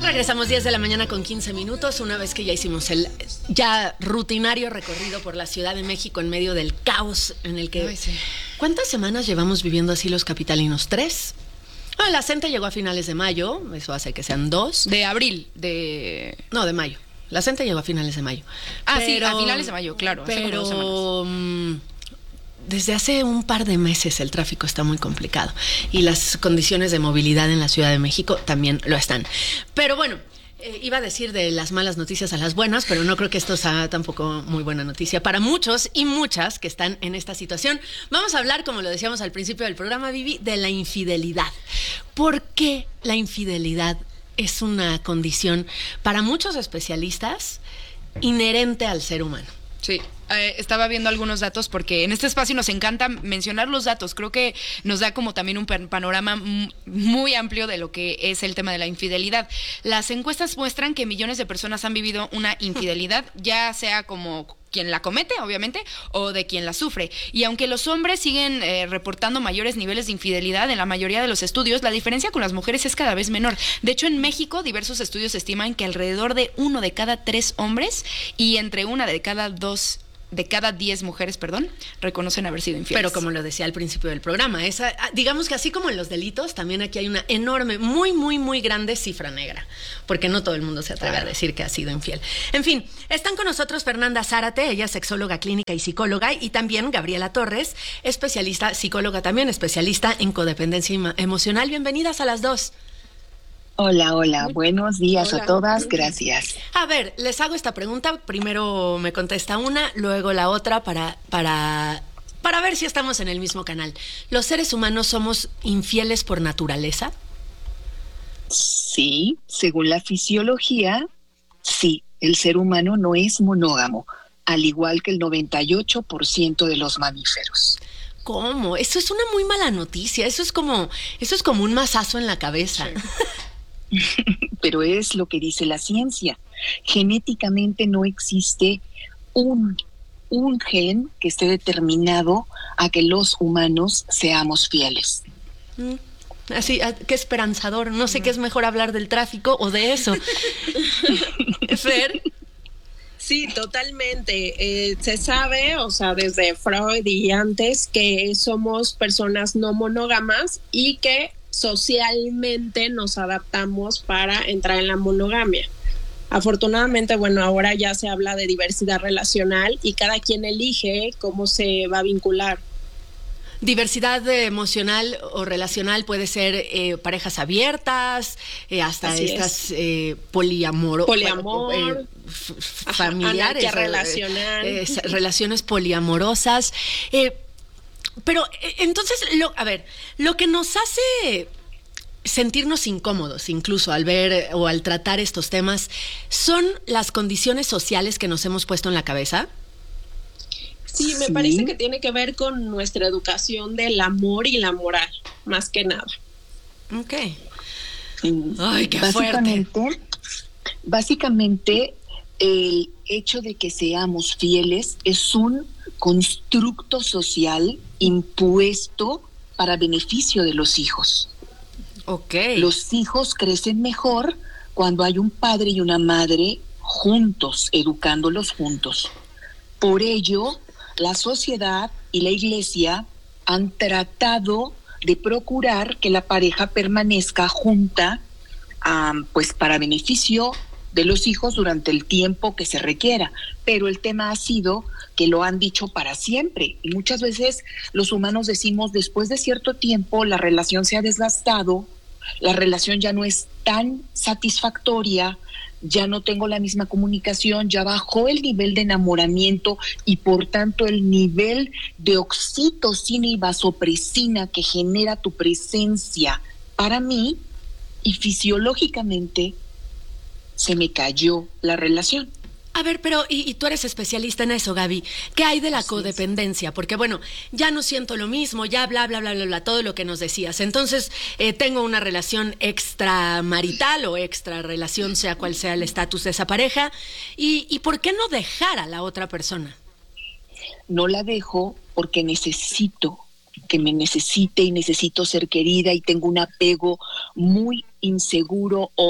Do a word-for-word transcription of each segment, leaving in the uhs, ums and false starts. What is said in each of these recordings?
Regresamos diez de la mañana con quince minutos, una vez que ya hicimos el ya rutinario recorrido por la Ciudad de México en medio del caos en el que... Ay, sí. ¿Cuántas semanas llevamos viviendo así los capitalinos? ¿Tres? Bueno, la CENTE llegó a finales de mayo, eso hace que sean dos. De abril, de... No, de mayo. La CENTE llegó a finales de mayo. Ah, pero, sí, a finales de mayo, claro. Pero... Desde hace un par de meses el tráfico está muy complicado y las condiciones de movilidad en la Ciudad de México también lo están. Pero bueno, eh, iba a decir de las malas noticias a las buenas, pero no creo que esto sea tampoco muy buena noticia para muchos y muchas que están en esta situación. Vamos a hablar, como lo decíamos al principio del programa, Vivi, de la infidelidad. ¿Por qué la infidelidad es una condición para muchos especialistas inherente al ser humano? Sí. Eh, estaba viendo algunos datos porque en este espacio nos encanta mencionar los datos. Creo que nos da como también un panorama m- muy amplio de lo que es el tema de la infidelidad. Las encuestas muestran que millones de personas han vivido una infidelidad, ya sea como quien la comete, obviamente, o de quien la sufre. Y aunque los hombres siguen eh, reportando mayores niveles de infidelidad en la mayoría de los estudios, la diferencia con las mujeres es cada vez menor. De hecho, en México, diversos estudios estiman que alrededor de uno de cada tres hombres y entre una de cada dos de cada diez mujeres, perdón, reconocen haber sido infieles. Pero como lo decía al principio del programa, esa, digamos que así como en los delitos, también aquí hay una enorme, muy, muy, muy grande cifra negra, porque no todo el mundo se atreve claro. a decir que ha sido infiel. En fin, están con nosotros Fernanda Zárate, ella es sexóloga clínica y psicóloga, y también Gabriela Torres, especialista, psicóloga también, especialista en codependencia emocional. Bienvenidas a las dos. Hola, hola, Muy, buenos días hola. a todas, gracias. A ver, les hago esta pregunta, primero me contesta una, luego la otra para, para, para ver si estamos en el mismo canal. ¿Los seres humanos somos infieles por naturaleza? Sí, según la fisiología, sí, el ser humano no es monógamo, al igual que el noventa y ocho por ciento de los mamíferos. ¿Cómo? Eso es una muy mala noticia, eso es como, eso es como un mazazo en la cabeza. Sí. Pero es lo que dice la ciencia. Genéticamente no existe un, un gen que esté determinado a que los humanos seamos fieles. Mm. Así, qué esperanzador. No sé mm. qué es mejor hablar del tráfico o de eso. Fer. Sí, totalmente. Eh, se sabe, o sea, desde Freud y antes, que somos personas no monógamas y que socialmente nos adaptamos para entrar en la monogamia. Afortunadamente, bueno, ahora ya se habla de diversidad relacional y cada quien elige cómo se va a vincular. Diversidad emocional o relacional puede ser eh, parejas abiertas, eh, hasta Así estas eh, poliamor, poliamor eh, f- familiares, Ajá, relacional. Eh, eh, relaciones poliamorosas. Eh, pero eh, entonces, lo, a ver, lo que nos hace sentirnos incómodos, incluso al ver o al tratar estos temas, ¿son las condiciones sociales que nos hemos puesto en la cabeza? Sí, me sí. parece que tiene que ver con nuestra educación del amor y la moral, más que nada. Ok. Ay, qué básicamente, fuerte. Básicamente, el hecho de que seamos fieles es un constructo social impuesto para beneficio de los hijos. Okay. Los hijos crecen mejor cuando hay un padre y una madre juntos, educándolos juntos. Por ello, la sociedad y la iglesia han tratado de procurar que la pareja permanezca junta, um, pues para beneficio de los hijos durante el tiempo que se requiera. Pero el tema ha sido que lo han dicho para siempre. Y muchas veces los humanos decimos, después de cierto tiempo, la relación se ha desgastado, la relación ya no es tan satisfactoria, ya no tengo la misma comunicación, ya bajó el nivel de enamoramiento y por tanto el nivel de oxitocina y vasopresina que genera tu presencia para mí, y fisiológicamente se me cayó la relación. A ver, pero, y, y tú eres especialista en eso, Gaby, ¿qué hay de la Así codependencia? Es. Porque, bueno, ya no siento lo mismo, ya bla, bla, bla, bla, bla, todo lo que nos decías. Entonces, eh, tengo una relación extramarital o extra relación, sea cual sea el estatus de esa pareja, y, y ¿por qué no dejar a la otra persona? No la dejo porque necesito que me necesite y necesito ser querida y tengo un apego muy inseguro o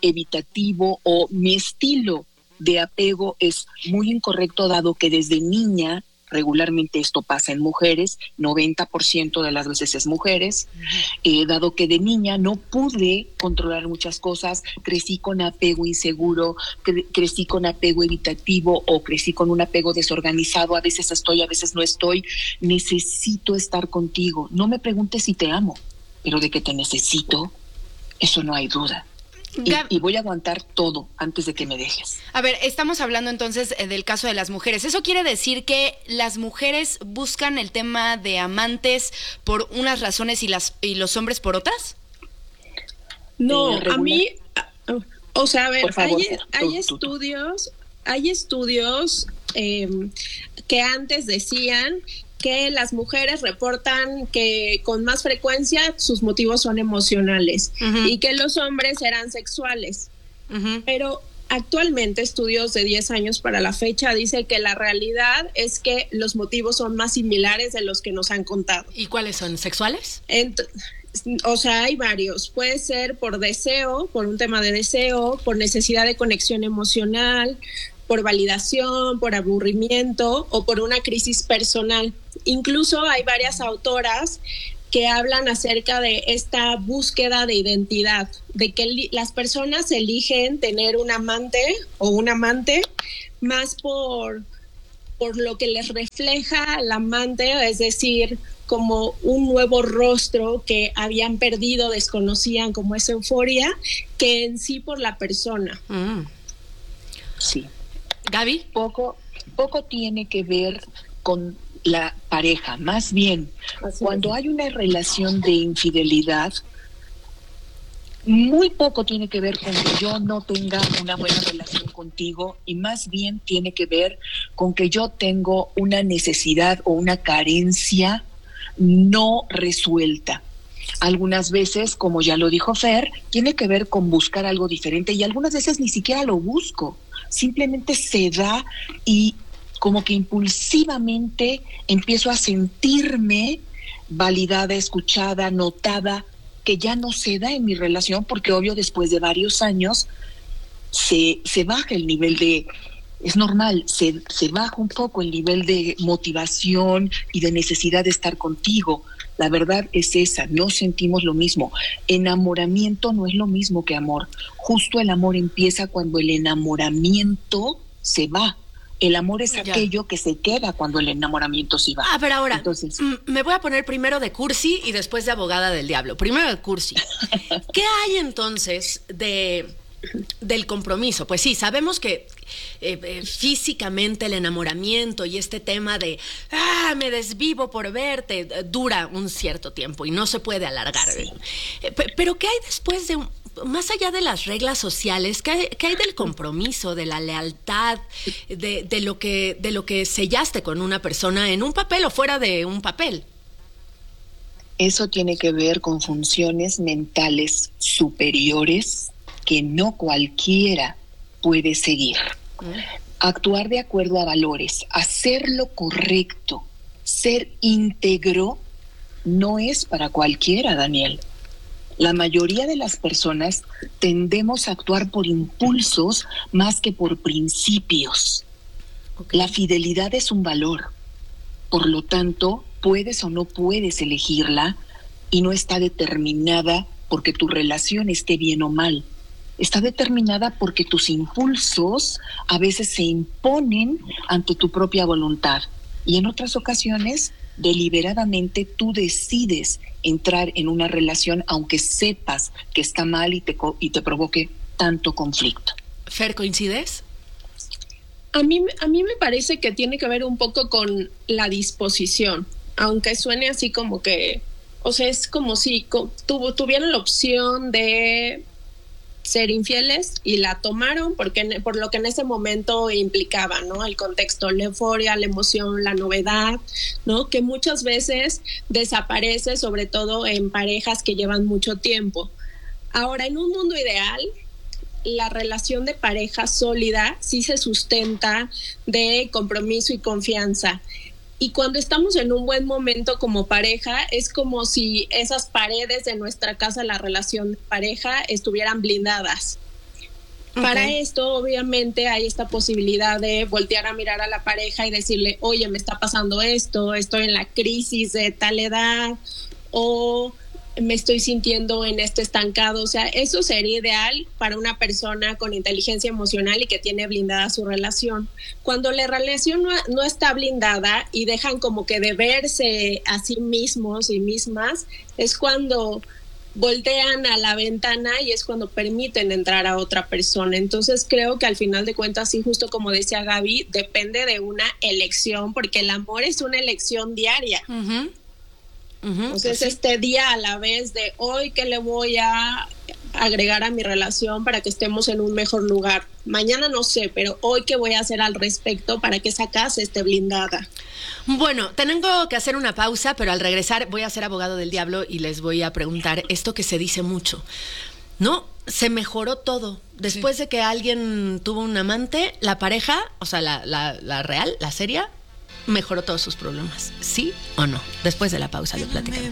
evitativo o mi estilo de apego es muy incorrecto, dado que desde niña, regularmente esto pasa en mujeres, noventa por ciento de las veces es mujeres, eh, dado que de niña no pude controlar muchas cosas, crecí con apego inseguro, cre- crecí con apego evitativo o crecí con un apego desorganizado, a veces estoy, a veces no estoy, necesito estar contigo. No me preguntes si te amo, pero de que te necesito, eso no hay duda. Y, Gab- y voy a aguantar todo antes de que me dejes. A ver, estamos hablando entonces eh, del caso de las mujeres. ¿Eso quiere decir que las mujeres buscan el tema de amantes por unas razones y las y los hombres por otras? No, Eh, regular- a mí, o sea, a ver, Por favor, hay, tú, hay tú, tú. estudios, hay estudios eh, que antes decían que las mujeres reportan que con más frecuencia sus motivos son emocionales Uh-huh. y que los hombres eran sexuales. Uh-huh. Pero actualmente estudios de diez años para la fecha dicen que la realidad es que los motivos son más similares de los que nos han contado. ¿Y cuáles son? ¿Sexuales? Ent- o sea, hay varios. Puede ser por deseo, por un tema de deseo, por necesidad de conexión emocional, por validación, por aburrimiento o por una crisis personal. Incluso hay varias autoras que hablan acerca de esta búsqueda de identidad, de que li- las personas eligen tener un amante o un amante más por, por lo que les refleja al amante, es decir, como un nuevo rostro que habían perdido, desconocían, como esa euforia, que en sí por la persona. Mm. Sí. Gaby. Poco, poco tiene que ver con la pareja, más bien Así cuando es. hay una relación de infidelidad, muy poco tiene que ver con que yo no tenga una buena relación contigo y más bien tiene que ver con que yo tengo una necesidad o una carencia no resuelta. Algunas veces, como ya lo dijo Fer, tiene que ver con buscar algo diferente y algunas veces ni siquiera lo busco, simplemente se da y como que impulsivamente empiezo a sentirme validada, escuchada, notada, que ya no se da en mi relación, porque obvio después de varios años se, se baja el nivel de, es normal, se, se baja un poco el nivel de motivación y de necesidad de estar contigo. La verdad es esa, no sentimos lo mismo. Enamoramiento no es lo mismo que amor. Justo el amor empieza cuando el enamoramiento se va. El amor es Ya. aquello que se queda cuando el enamoramiento se va. Ah, pero ahora, Entonces, mm, me voy a poner primero de cursi y después de abogada del diablo. Primero de cursi. ¿Qué hay entonces de del compromiso? Pues sí, sabemos que eh, eh, físicamente el enamoramiento y este tema de ah, me desvivo por verte eh, dura un cierto tiempo y no se puede alargar. Sí. Eh, pe- pero ¿qué hay después de un- más allá de las reglas sociales, ¿qué hay, qué hay del compromiso, de la lealtad, de, de lo que de lo que sellaste con una persona en un papel o fuera de un papel? eso tiene que ver con funciones mentales superiores que no cualquiera puede seguir. Actuar de acuerdo a valores, hacer lo correcto, ser íntegro, no es para cualquiera, Daniel. La mayoría de las personas tendemos a actuar por impulsos más que por principios. Okay. La fidelidad es un valor. Por lo tanto, puedes o no puedes elegirla y no está determinada porque tu relación esté bien o mal. Está determinada porque tus impulsos a veces se imponen ante tu propia voluntad y en otras ocasiones deliberadamente tú decides entrar en una relación aunque sepas que está mal y te, co- y te provoque tanto conflicto. Fer, ¿coincides? A mí, a mí me parece que tiene que ver un poco con la disposición, aunque suene así como que, o sea, es como si co- tuvo, tuvieran la opción de ser infieles y la tomaron porque en- por lo que en ese momento implicaba, ¿no? El contexto, la euforia, la emoción, la novedad, ¿no? Que muchas veces desaparece, sobre todo en parejas que llevan mucho tiempo. Ahora, en un mundo ideal, la relación de pareja sólida sí se sustenta de compromiso y confianza. Y cuando estamos en un buen momento como pareja, es como si esas paredes de nuestra casa, la relación de pareja, estuvieran blindadas. Para esto, obviamente, hay esta posibilidad de voltear a mirar a la pareja y decirle, oye, me está pasando esto, estoy en la crisis de tal edad, o me estoy sintiendo en este estancado. O sea, eso sería ideal para una persona con inteligencia emocional y que tiene blindada su relación. Cuando la relación no, no está blindada y dejan como que de verse a sí mismos y mismas, es cuando voltean a la ventana y es cuando permiten entrar a otra persona. Entonces creo que al final de cuentas, sí, justo como decía Gaby, depende de una elección, porque el amor es una elección diaria. Uh-huh. Uh-huh. Entonces Sí. este día a la vez de hoy, ¿qué le voy a agregar a mi relación para que estemos en un mejor lugar? Mañana no sé, pero hoy, ¿qué voy a hacer al respecto para que esa casa esté blindada? Bueno, tengo que hacer una pausa, pero al regresar voy a ser abogado del diablo y les voy a preguntar esto que se dice mucho. ¿No? Se mejoró todo. Después sí. de que alguien tuvo un amante, la pareja, o sea, la, la, la real, la seria, mejoró todos sus problemas. ¿Sí o no? Después de la pausa lo platicamos.